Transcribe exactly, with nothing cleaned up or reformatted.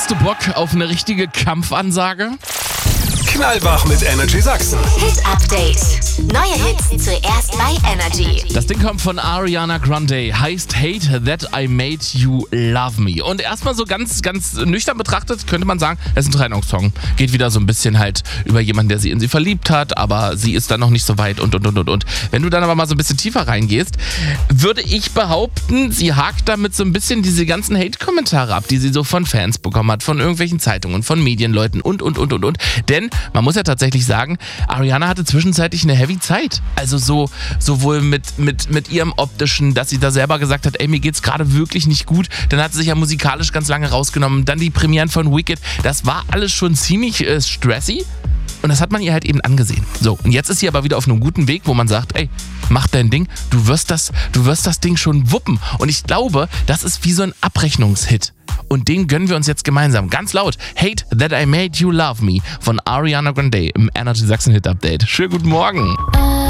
Hast du Bock auf eine richtige Kampfansage? Knallwach mit Energy Sachsen. Hit Update. Neue Hits zuerst bei Energy. Das Ding kommt von Ariana Grande, heißt Hate That I Made You Love Me. Und erstmal so ganz, ganz nüchtern betrachtet könnte man sagen, es ist ein Trennungssong. Geht wieder so ein bisschen halt über jemanden, der sie in sie verliebt hat, aber sie ist dann noch nicht so weit und, und, und, und, und. Wenn du dann aber mal so ein bisschen tiefer reingehst, würde ich behaupten, sie hakt damit so ein bisschen diese ganzen Hate-Kommentare ab, die sie so von Fans bekommen hat, von irgendwelchen Zeitungen, von Medienleuten und, und, und, und, und. Denn man muss ja tatsächlich sagen, Ariana hatte zwischenzeitlich eine heavy Zeit. Also so sowohl mit, mit, mit ihrem Optischen, dass sie da selber gesagt hat, ey, mir geht's gerade wirklich nicht gut. Dann hat sie sich ja musikalisch ganz lange rausgenommen. Dann die Premieren von Wicked. Das war alles schon ziemlich äh, stressy. Und das hat man ihr halt eben angesehen. So, und jetzt ist sie aber wieder auf einem guten Weg, wo man sagt, ey, mach dein Ding, du wirst das, du wirst das Ding schon wuppen. Und ich glaube, das ist wie so ein Abrechnungshit. Und den gönnen wir uns jetzt gemeinsam. Ganz laut. Hate That I Made You Love Me von Ariana Grande im Energy Sachsen Hit Update. Schönen guten Morgen.